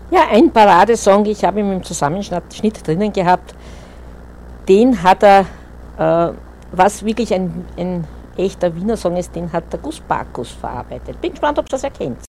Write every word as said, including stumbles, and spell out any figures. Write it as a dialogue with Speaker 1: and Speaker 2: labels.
Speaker 1: Ja, ein Paradesong, ich habe ihn im Zusammenschnitt drinnen gehabt, den hat er, äh, was wirklich ein, ein echter Wiener Song ist, den hat der Gus Bacchus verarbeitet. Bin gespannt, ob du das erkennst.